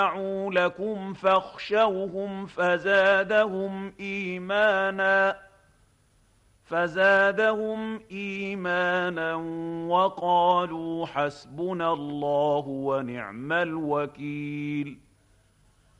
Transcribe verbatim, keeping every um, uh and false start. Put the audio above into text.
شَرَعُوا لَكُمْ فَاخْشَوْهُمْ فَزَادَهُمْ إِيمَانًا فَزَادَهُمْ إِيمَانًا وَقَالُوا حَسْبُنَا اللَّهُ وَنِعْمَ الْوَكِيلُ